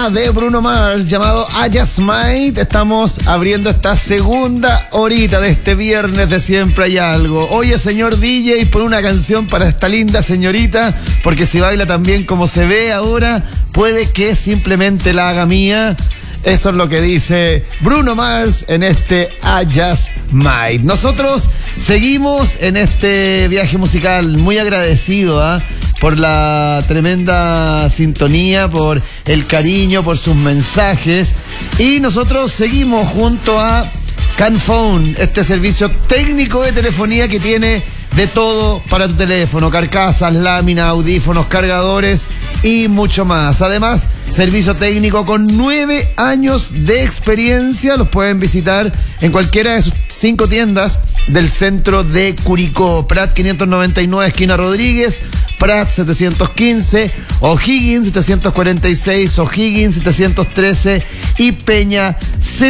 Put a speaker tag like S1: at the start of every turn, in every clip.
S1: tema de Bruno Mars llamado I Just Might. Estamos abriendo esta segunda horita de este viernes de Siempre Hay Algo. Oye, señor DJ, pon una canción para esta linda señorita, porque si baila tan bien como se ve ahora, puede que simplemente la haga mía. Eso es lo que dice Bruno Mars en este I Just Might. Nosotros seguimos en este viaje musical, muy agradecido por la tremenda sintonía, por el cariño, por sus mensajes. Y nosotros seguimos junto a Canphone, este servicio técnico de telefonía que tiene de todo para tu teléfono: carcasas, láminas, audífonos, cargadores y mucho más. Además, servicio técnico con 9 años de experiencia. Los pueden visitar en cualquiera de sus 5 tiendas del centro de Curicó: Prat 599, esquina Rodríguez; Prat 715, O'Higgins 746, O'Higgins 713 y Peña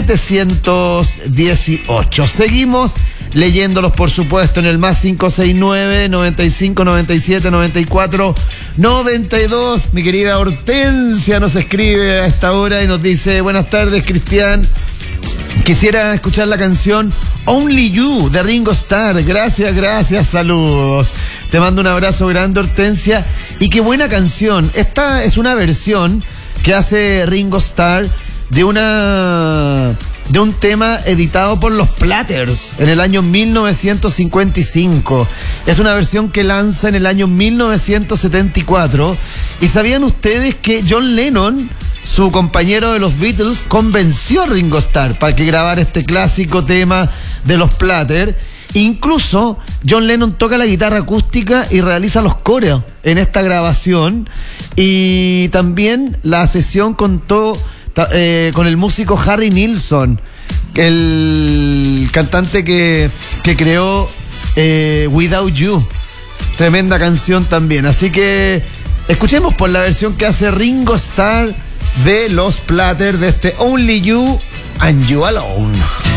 S1: 718. Seguimos leyéndolos, por supuesto, en el más 569 95 97 94 92. Mi querida Hortensia nos escribe a esta hora y nos dice: buenas tardes, Cristian, quisiera escuchar la canción Only You de Ringo Starr. Gracias, saludos. Te mando un abrazo grande, Hortensia. Y qué buena canción. Esta es una versión que hace Ringo Starr de un tema editado por los Platters en el año 1955. Es una versión que lanza en el año 1974. ¿Y sabían ustedes que John Lennon, su compañero de los Beatles, convenció a Ringo Starr para que grabara este clásico tema de los Platters? Incluso John Lennon toca la guitarra acústica y realiza los coros en esta grabación. Y también la sesión contó con el músico Harry Nilsson, el cantante que creó Without You. Tremenda canción también. Así que escuchemos por la versión que hace Ringo Starr de los Platters de este Only You and You Alone.